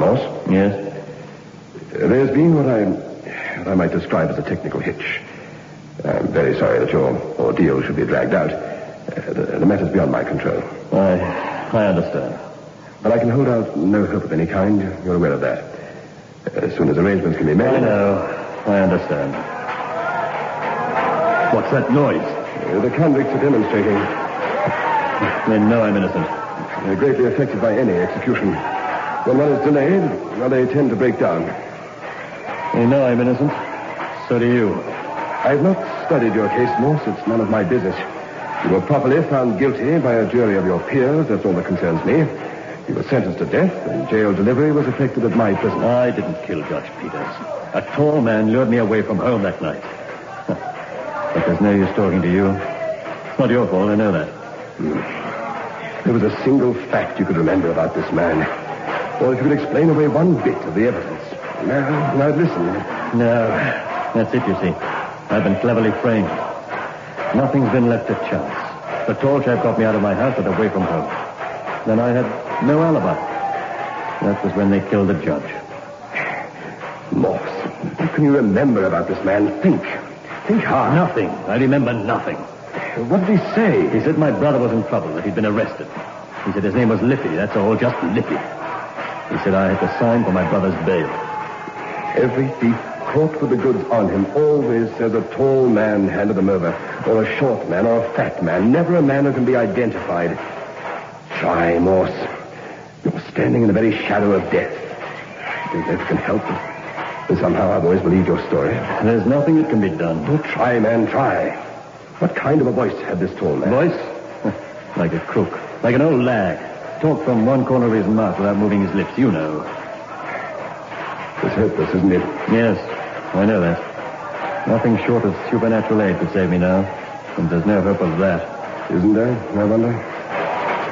Morse? Yes? There's been what I might describe as a technical hitch. I'm very sorry that your ordeal should be dragged out. The matter's beyond my control. I understand. But I can hold out no hope of any kind. You're aware of that. As soon as arrangements can be made... I know. I understand. What's that noise? The convicts are demonstrating. They know I'm innocent. They're greatly affected by any execution. When one is delayed, well, they tend to break down. They know I'm innocent. So do you. I've not studied your case, Morse. It's none of my business. You were properly found guilty by a jury of your peers. That's all that concerns me. You were sentenced to death, and jail delivery was effected at my prison. I didn't kill Judge Peters. A tall man lured me away from home that night. But there's no use talking to you. It's not your fault, I know that. There was a single fact you could remember about this man. Or if you could explain away one bit of the evidence. Now listen. No, that's it, you see. I've been cleverly framed. Nothing's been left to chance. The tall chap got me out of my house and away from home. Then I had no alibi. That was when they killed the judge. Morse, what can you remember about this man? Think hard. Nothing. I remember nothing. What did he say? He said my brother was in trouble, that he'd been arrested. He said his name was Lippy, that's all, just Lippy. He said I had to sign for my brother's bail. Every thief caught with the goods on him always says a tall man handed them over, or a short man, or a fat man, never a man who can be identified. Try, Morse. You're standing in the very shadow of death. I think that can help. And somehow I've always believed your story. There's nothing that can be done. Oh, try, man, try. What kind of a voice had this tall man? Voice? Like a crook. Like an old lag. Talk from one corner of his mouth without moving his lips, you know. It's hopeless, isn't it? Yes, I know that. Nothing short of supernatural aid could save me now. And there's no hope of that. Isn't there? I wonder.